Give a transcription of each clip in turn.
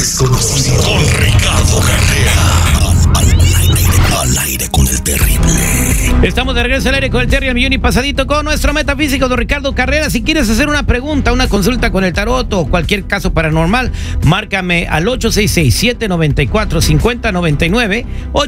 desconocido. Con Ricardo Carrera. Al aire con el terrible. Estamos de regreso al aire con el Terry al millón y pasadito con nuestro metafísico don Ricardo Carrera. Si quieres hacer una pregunta, una consulta con el tarot o cualquier caso paranormal, márcame al 866-794-5099,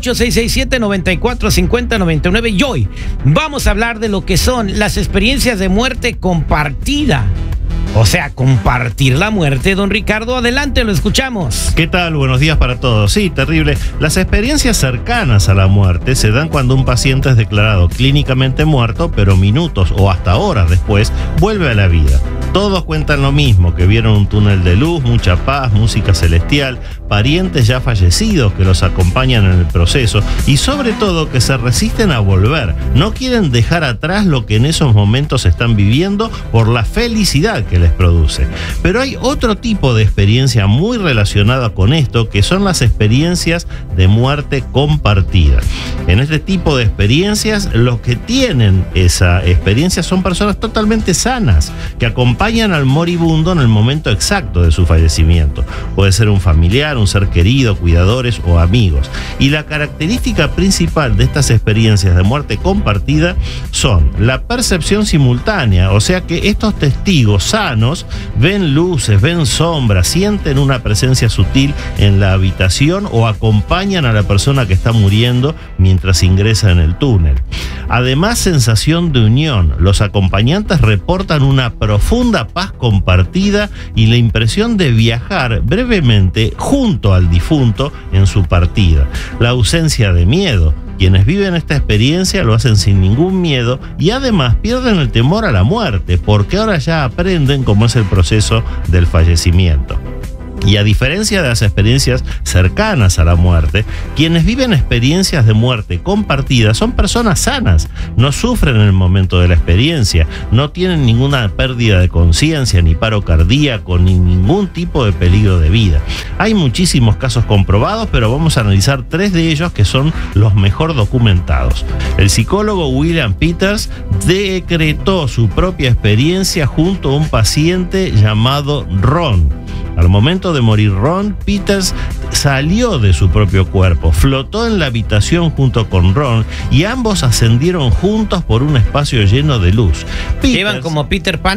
866-794-5099. Y hoy vamos a hablar de lo que son las experiencias de muerte compartida. O sea, compartir la muerte, don Ricardo. Adelante, lo escuchamos. ¿Qué tal? Buenos días para todos. Sí, terrible. Las experiencias cercanas a la muerte se dan cuando un paciente es declarado clínicamente muerto, pero minutos o hasta horas después vuelve a la vida. Todos cuentan lo mismo, que vieron un túnel de luz, mucha paz, música celestial, parientes ya fallecidos que los acompañan en el proceso y sobre todo que se resisten a volver. No quieren dejar atrás lo que en esos momentos están viviendo por la felicidad que les produce. Pero hay otro tipo de experiencia muy relacionada con esto, que son las experiencias de muerte compartida. En este tipo de experiencias, los que tienen esa experiencia son personas totalmente sanas, que acompañan al moribundo en el momento exacto de su fallecimiento. Puede ser un familiar, un ser querido, cuidadores o amigos. Y la característica principal de estas experiencias de muerte compartida son la percepción simultánea, o sea que estos testigos sanos ven luces, ven sombras, sienten una presencia sutil en la habitación o acompañan a la persona que está muriendo mientras ingresa en el túnel. Además, sensación de unión. Los acompañantes reportan una profunda paz compartida y la impresión de viajar brevemente junto al difunto en su partida. La ausencia de miedo. Quienes viven esta experiencia lo hacen sin ningún miedo y además pierden el temor a la muerte, porque ahora ya aprenden cómo es el proceso del fallecimiento. Y a diferencia de las experiencias cercanas a la muerte, quienes viven experiencias de muerte compartida son personas sanas, no sufren en el momento de la experiencia, no tienen ninguna pérdida de conciencia, ni paro cardíaco, ni ningún tipo de peligro de vida. Hay muchísimos casos comprobados, pero vamos a analizar 3 de ellos que son los mejor documentados. El psicólogo William Peters decretó su propia experiencia junto a un paciente llamado Ron. Al momento de morir Ron, Peters salió de su propio cuerpo, flotó en la habitación junto con Ron y ambos ascendieron juntos por un espacio lleno de luz. ¿Llevan como Peter Pan?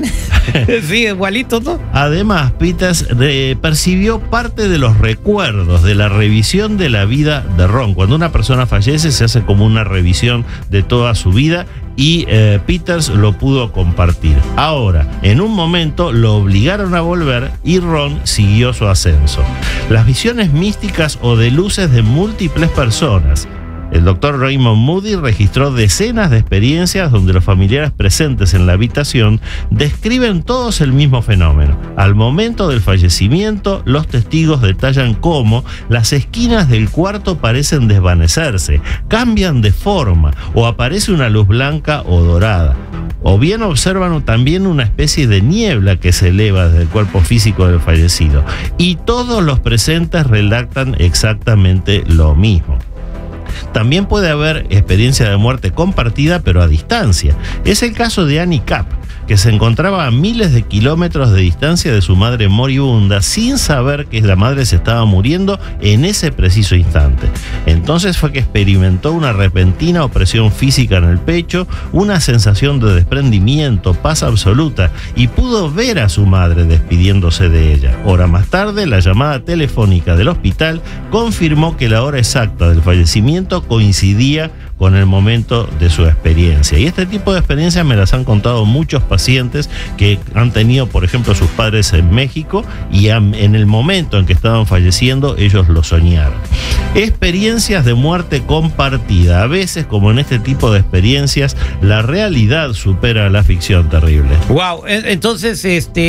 Sí, igualito, ¿no? Además, Peters percibió parte de los recuerdos de la revisión de la vida de Ron. Cuando una persona fallece se hace como una revisión de toda su vida y Peters lo pudo compartir. Ahora, en un momento lo obligaron a volver y Ron siguió su ascenso. Las visiones místicas o de luces de múltiples personas. El doctor Raymond Moody registró decenas de experiencias donde los familiares presentes en la habitación describen todos el mismo fenómeno. Al momento del fallecimiento, los testigos detallan cómo las esquinas del cuarto parecen desvanecerse, cambian de forma o aparece una luz blanca o dorada. O bien observan también una especie de niebla que se eleva desde el cuerpo físico del fallecido. Y todos los presentes relatan exactamente lo mismo. También puede haber experiencia de muerte compartida, pero a distancia. Es el caso de Annie Capp, que se encontraba a miles de kilómetros de distancia de su madre moribunda sin saber que la madre se estaba muriendo en ese preciso instante. Entonces fue que experimentó una repentina opresión física en el pecho, una sensación de desprendimiento, paz absoluta, y pudo ver a su madre despidiéndose de ella. Hora más tarde, la llamada telefónica del hospital confirmó que la hora exacta del fallecimiento coincidía con el momento de su experiencia. Y este tipo de experiencias me las han contado muchos pacientes que han tenido, por ejemplo, sus padres en México y en el momento en que estaban falleciendo, ellos lo soñaron. Experiencias de muerte compartida. A veces, como en este tipo de experiencias, la realidad supera la ficción terrible. Wow, entonces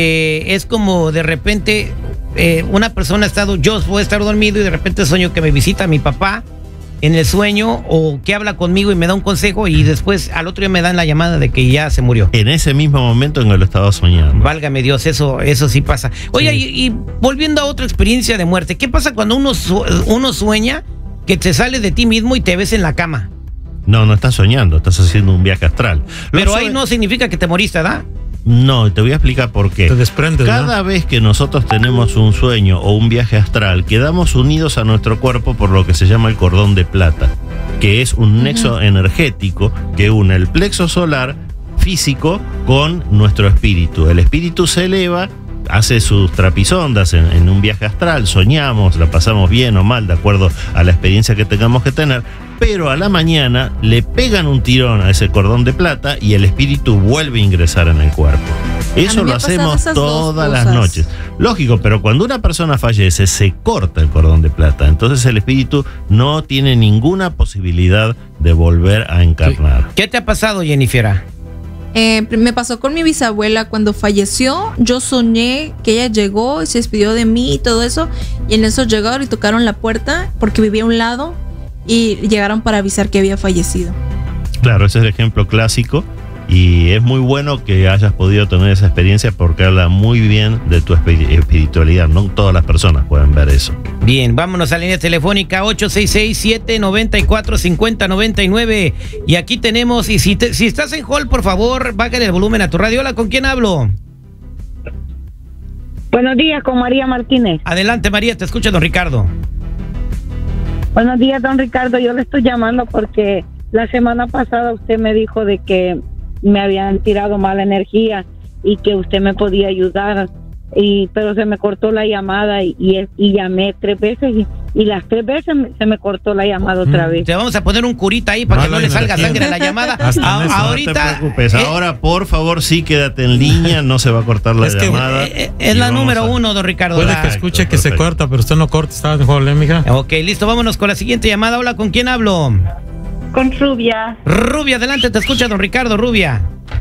es como de repente una persona yo voy a estar dormido y de repente sueño que me visita mi papá en el sueño o que habla conmigo y me da un consejo y después al otro día me dan la llamada de que ya se murió. En ese mismo momento en que lo estaba soñando. Válgame Dios, eso sí pasa. Oye, sí. y volviendo a otra experiencia de muerte, ¿qué pasa cuando uno sueña que te sales de ti mismo y te ves en la cama? No estás soñando, estás haciendo un viaje astral. Pero ahí no significa que te moriste, ¿verdad? No, te voy a explicar por qué. Te desprendes, Cada vez que nosotros tenemos un sueño o un viaje astral, quedamos unidos a nuestro cuerpo por lo que se llama el cordón de plata, que es un nexo energético que une el plexo solar físico con nuestro espíritu. El espíritu se eleva, hace sus trapisondas en un viaje astral, soñamos, la pasamos bien o mal de acuerdo a la experiencia que tengamos que tener, pero a la mañana le pegan un tirón a ese cordón de plata y el espíritu vuelve a ingresar en el cuerpo. Eso lo hacemos todas las noches. Lógico, pero cuando una persona fallece se corta el cordón de plata, entonces el espíritu no tiene ninguna posibilidad de volver a encarnar. Sí. ¿Qué te ha pasado, Jennifer? Me pasó con mi bisabuela cuando falleció. Yo soñé que ella llegó y se despidió de mí y todo eso, y en eso llegaron y tocaron la puerta porque vivía a un lado y llegaron para avisar que había fallecido. Claro, ese es el ejemplo clásico y es muy bueno que hayas podido tener esa experiencia porque habla muy bien de tu espiritualidad. No todas las personas pueden ver eso. Bien, vámonos a la línea telefónica 866-794-5099 y aquí tenemos, y si estás en hall, por favor, bájale el volumen a tu radio. Hola, ¿con quién hablo? Buenos días, con María Martínez. Adelante, María, te escucha don Ricardo. Buenos días, don Ricardo. Yo le estoy llamando porque la semana pasada usted me dijo de que me habían tirado mala energía y que usted me podía ayudar, pero se me cortó la llamada y llamé 3 veces y las 3 veces se me cortó la llamada otra vez. Te vamos a poner un curita ahí para que no le salga sangre a la llamada. Ahorita, no te preocupes. Ahora, por favor, sí, quédate en línea, no se va a cortar la llamada. Es la número 1, don Ricardo. Puede que escuche que se corta, pero usted no corta, está mejor, mija. Ok, listo, vámonos con la siguiente llamada. Hola, ¿con quién hablo? Con Rubia. Rubia, adelante, te escucha don Ricardo. Rubia.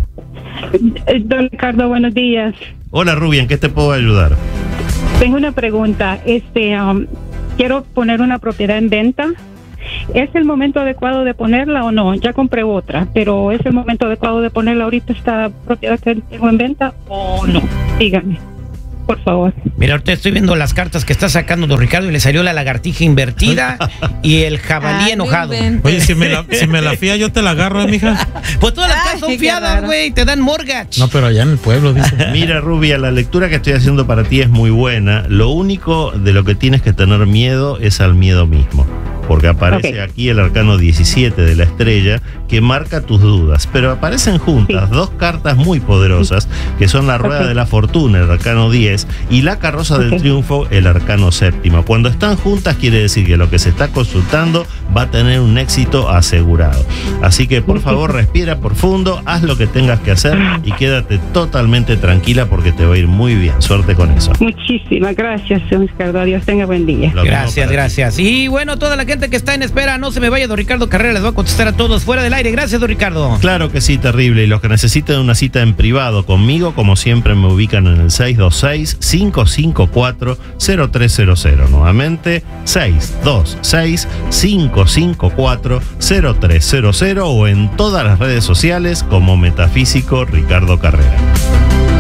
Don Ricardo, buenos días. Hola, Rubia, ¿en qué te puedo ayudar? Tengo una pregunta. Quiero poner una propiedad en venta. ¿Es el momento adecuado de ponerla o no? Ya compré otra, pero ¿es el momento adecuado de ponerla ahorita esta propiedad que tengo en venta o no? Dígame, por favor. Mira, ahorita estoy viendo las cartas que está sacando don Ricardo y le salió la lagartija invertida y el jabalí enojado. Oye, si me la fía, yo te la agarro, mija. Pues todas las casas son fiadas, güey, te dan mortgage. No, pero allá en el pueblo, dice. Mira, Rubia, la lectura que estoy haciendo para ti es muy buena. Lo único de lo que tienes que tener miedo es al miedo mismo. Porque aparece aquí el arcano 17 de la estrella que marca tus dudas, pero aparecen juntas 2 cartas muy poderosas que son la rueda de la fortuna, el arcano 10, y la carroza del triunfo, el arcano 7. Cuando están juntas quiere decir que lo que se está consultando va a tener un éxito asegurado. Así que por favor respira profundo, haz lo que tengas que hacer y quédate totalmente tranquila porque te va a ir muy bien. Suerte con eso. Muchísimas gracias, Ricardo. Dios tenga buen día. Gracias. Y bueno, toda la gente que está en espera, no se me vaya, don Ricardo Carrera les va a contestar a todos fuera del aire. Gracias, don Ricardo. Claro que sí, terrible. Y los que necesiten una cita en privado conmigo, como siempre, me ubican en el 626-554-0300. Nuevamente, 626-554-0300 o en todas las redes sociales como Metafísico Ricardo Carrera.